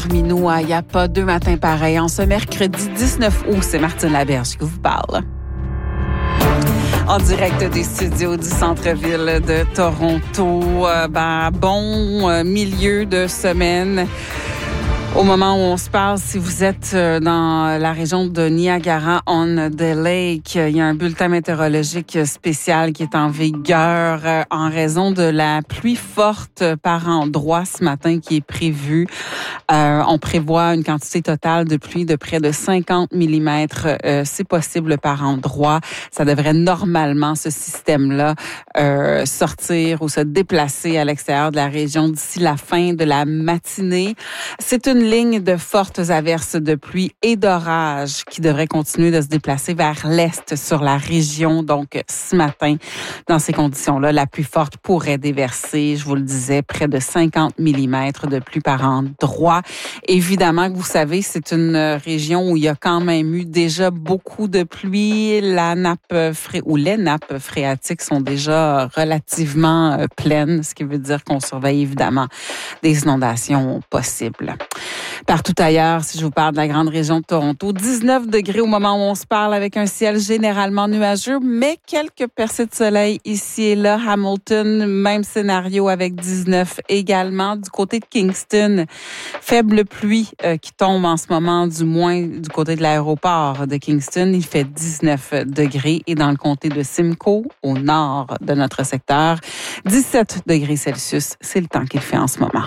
parmi nous. Il n'y a pas deux matins pareils. En ce mercredi 19 août, c'est Martine Laberge qui vous parle. En direct des studios du centre-ville de Toronto. Bon milieu de semaine. Au moment où on se parle, si vous êtes dans la région de Niagara-on-the-Lake, il y a un bulletin météorologique spécial qui est en vigueur en raison de la pluie forte par endroit ce matin qui est prévue. On prévoit une quantité totale de pluie de près de 50 mm. C'est possible par endroit. Ça devrait normalement, ce système-là, sortir ou se déplacer à l'extérieur de la région d'ici la fin de la matinée. C'est une ligne de fortes averses de pluie et d'orage qui devrait continuer de se déplacer vers l'est sur la région. Donc, ce matin, dans ces conditions-là, la pluie forte pourrait déverser, je vous le disais, près de 50 mm de pluie par endroit. Évidemment que vous savez, c'est une région où il y a quand même eu déjà beaucoup de pluie. La nappe les nappes phréatiques sont déjà relativement pleines, ce qui veut dire qu'on surveille évidemment des inondations possibles. Partout ailleurs, si je vous parle de la grande région de Toronto, 19 degrés au moment où on se parle avec un ciel généralement nuageux, mais quelques percées de soleil ici et là. Hamilton, même scénario avec 19 également. Du côté de Kingston, faible pluie qui tombe en ce moment, du moins du côté de l'aéroport de Kingston. Il fait 19 degrés et dans le comté de Simcoe, au nord de notre secteur, 17 degrés Celsius. C'est le temps qu'il fait en ce moment.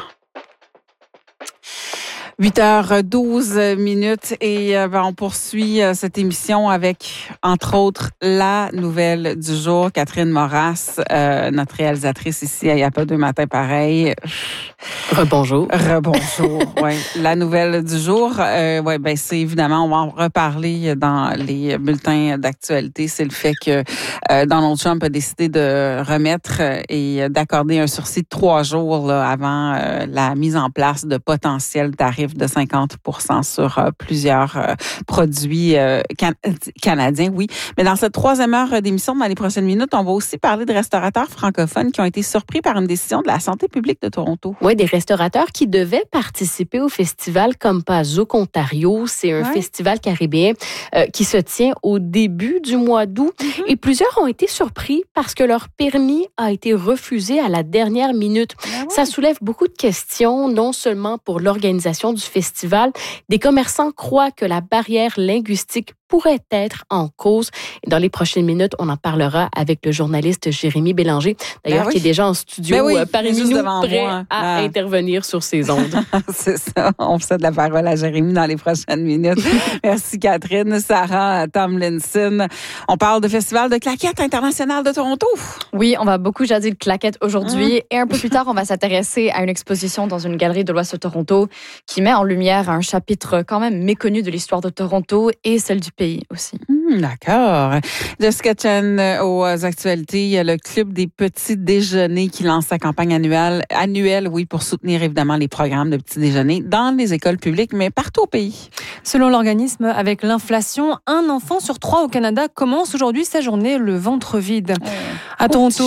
8h12 et on poursuit cette émission avec, entre autres, la nouvelle du jour. Catherine Moras, notre réalisatrice ici, il n'y a pas deux matins pareils. Rebonjour. Oui. La nouvelle du jour, c'est évidemment, on va en reparler dans les bulletins d'actualité. C'est le fait que Donald Trump a décidé de remettre et d'accorder un sursis de 3 jours là, avant la mise en place de potentiels tarifs de 50% sur plusieurs produits canadiens, oui. Mais dans cette 3e heure d'émission, dans les prochaines minutes, on va aussi parler de restaurateurs francophones qui ont été surpris par une décision de la santé publique de Toronto. Oui, des restaurateurs qui devaient participer au festival Compazook Ontario. C'est un festival caribéen qui se tient au début du mois d'août. Mm-hmm. Et plusieurs ont été surpris parce que leur permis a été refusé à la dernière minute. Ah ouais. Ça soulève beaucoup de questions, non seulement pour l'organisation du festival. Des commerçants croient que la barrière linguistique pourrait être en cause. Et dans les prochaines minutes, on en parlera avec le journaliste Jérémy Bélanger, d'ailleurs, qui est déjà en studio parmi nous, prêt à intervenir sur ces ondes. C'est ça. On cède la parole à Jérémy dans les prochaines minutes. Merci Catherine. Sarah Tomlinson. On parle de Festival de claquettes international de Toronto. Oui, on va beaucoup jaser de claquettes aujourd'hui. Et un peu plus tard, on va s'intéresser à une exposition dans une galerie de l'Ouest de Toronto qui met en lumière un chapitre quand même méconnu de l'histoire de Toronto et celle du pays aussi. D'accord. De Sketchen aux actualités, il y a le Club des petits déjeuners qui lance sa campagne annuelle, pour soutenir évidemment les programmes de petits déjeuners dans les écoles publiques, mais partout au pays. Selon l'organisme, avec l'inflation, 1 enfant sur 3 au Canada commence aujourd'hui sa journée le ventre vide. À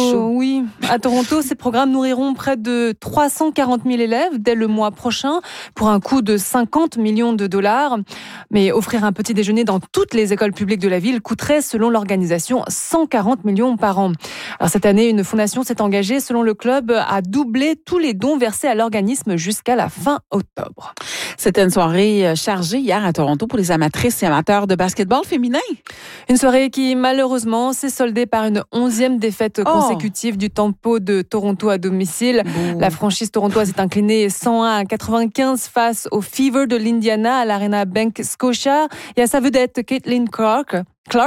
Toronto, ces programmes nourriront près de 340 000 élèves dès le mois prochain pour un coût de 50 millions de dollars. Mais offrir un petit déjeuner dans toutes les écoles publiques de la ville coûterait, selon l'organisation, 140 millions par an. Alors cette année, une fondation s'est engagée, selon le club, à doubler tous les dons versés à l'organisme jusqu'à la fin octobre. C'était une soirée chargée hier à Toronto pour les amatrices et amateurs de basketball féminin. Une soirée qui, malheureusement, s'est soldée par une 11e défaite consécutive du Tempo de Toronto à domicile. La franchise torontoise est inclinée 101-95 face au Fever de l'Indiana à l'Arena Bank Scotia. Il y a sa vedette Caitlin Clark,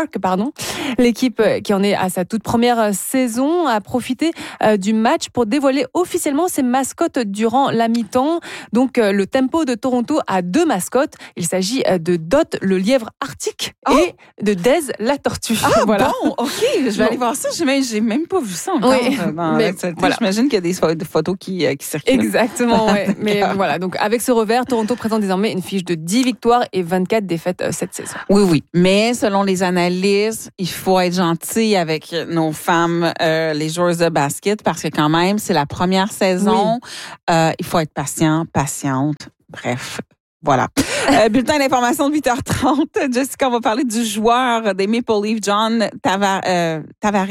l'équipe qui en est à sa toute première saison a profité du match pour dévoiler officiellement ses mascottes durant la mi-temps. Donc le Tempo de Toronto a 2 mascottes. Il s'agit de Dot, le lièvre arctique, et de Dez, la tortue. Bon, ok, je vais aller voir ça. J'ai même pas vu ça encore. J'imagine qu'il y a des photos qui circulent. Exactement, ouais. Mais voilà, donc avec ce revers, Toronto présente désormais une fiche de 10 victoires et 24 défaites cette saison. Oui, mais selon les analyses, il faut être gentil avec nos femmes, les joueuses de basket, parce que quand même, c'est la première saison. Il faut être patiente. Bref, Voilà. Bulletin d'information de 8h30. Jessica, on va parler du joueur des Maple Leafs, John Tavares.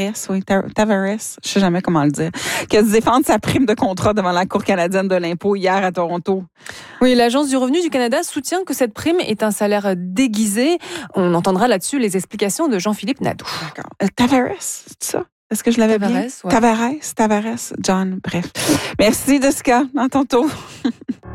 Je sais jamais comment le dire. Qui a dû défendre sa prime de contrat devant la Cour canadienne de l'impôt hier à Toronto. Oui, l'Agence du revenu du Canada soutient que cette prime est un salaire déguisé. On entendra là-dessus les explications de Jean-Philippe Nadeau. D'accord. Tavares, c'est ça? Est-ce que je l'avais bien? Ouais. Tavares, John, bref. Merci, Jessica. À tantôt.